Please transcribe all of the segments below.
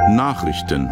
Nachrichten.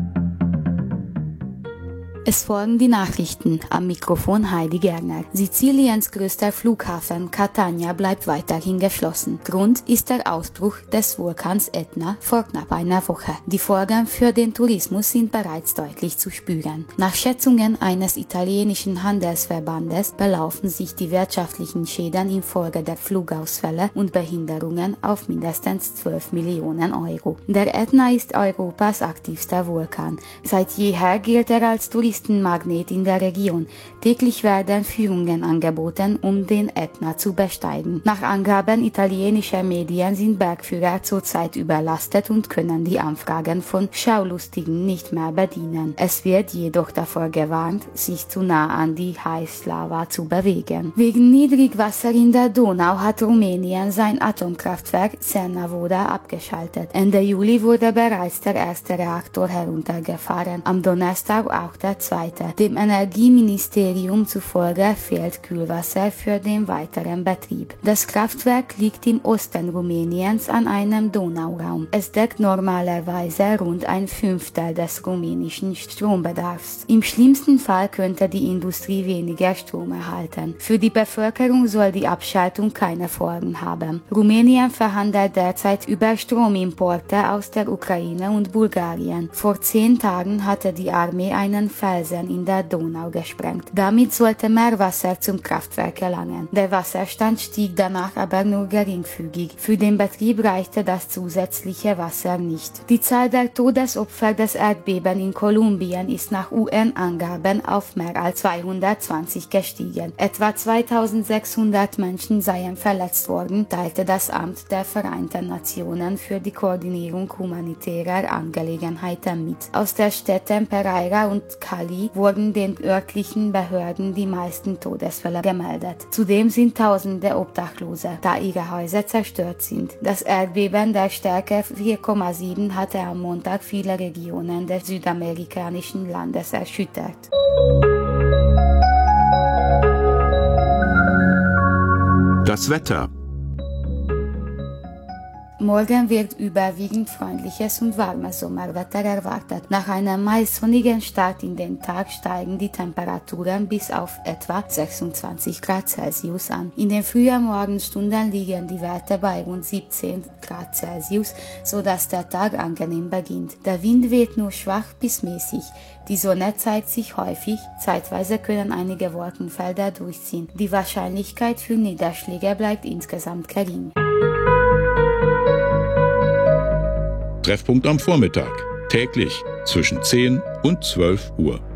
Es folgen die Nachrichten. Am Mikrofon Heidi Gerner. Siziliens größter Flughafen Catania bleibt weiterhin geschlossen. Grund ist der Ausbruch des Vulkans Etna vor knapp einer Woche. Die Folgen für den Tourismus sind bereits deutlich zu spüren. Nach Schätzungen eines italienischen Handelsverbandes belaufen sich die wirtschaftlichen Schäden infolge der Flugausfälle und Behinderungen auf mindestens 12 Millionen Euro. Der Etna ist Europas aktivster Vulkan. Seit jeher gilt er als Touristenmagnet in der Region. Täglich werden Führungen angeboten, um den Etna zu besteigen. Nach Angaben italienischer Medien sind Bergführer zurzeit überlastet und können die Anfragen von Schaulustigen nicht mehr bedienen. Es wird jedoch davor gewarnt, sich zu nah an die Heißlava zu bewegen. Wegen Niedrigwasser in der Donau hat Rumänien sein Atomkraftwerk Cernavoda abgeschaltet. Ende Juli wurde bereits der erste Reaktor heruntergefahren, am Donnerstag auch der zweite. Dem Energieministerium zufolge fehlt Kühlwasser für den weiteren Betrieb. Das Kraftwerk liegt im Osten Rumäniens an einem Donauraum. Es deckt normalerweise rund ein Fünftel des rumänischen Strombedarfs. Im schlimmsten Fall könnte die Industrie weniger Strom erhalten. Für die Bevölkerung soll die Abschaltung keine Folgen haben. Rumänien verhandelt derzeit über Stromimporte aus der Ukraine und Bulgarien. Vor 10 Tagen hatte die Armee einen Felsen in der Donau gesprengt. Damit sollte mehr Wasser zum Kraftwerk gelangen. Der Wasserstand stieg danach aber nur geringfügig. Für den Betrieb reichte das zusätzliche Wasser nicht. Die Zahl der Todesopfer des Erdbebens in Kolumbien ist nach UN-Angaben auf mehr als 220 gestiegen. Etwa 2600 Menschen seien verletzt worden, teilte das Amt der Vereinten Nationen für die Koordinierung humanitärer Angelegenheiten mit. Aus der Städte Pereira und Cali wurden den örtlichen Behörden die meisten Todesfälle gemeldet. Zudem sind Tausende Obdachlose, da ihre Häuser zerstört sind. Das Erdbeben der Stärke 4,7 hatte am Montag viele Regionen des südamerikanischen Landes erschüttert. Das Wetter. Morgen wird überwiegend freundliches und warmes Sommerwetter erwartet. Nach einem meist sonnigen Start in den Tag steigen die Temperaturen bis auf etwa 26 Grad Celsius an. In den frühen Morgenstunden liegen die Werte bei rund 17 Grad Celsius, sodass der Tag angenehm beginnt. Der Wind weht nur schwach bis mäßig. Die Sonne zeigt sich häufig, zeitweise können einige Wolkenfelder durchziehen. Die Wahrscheinlichkeit für Niederschläge bleibt insgesamt gering. Treffpunkt am Vormittag. Täglich zwischen 10 und 12 Uhr.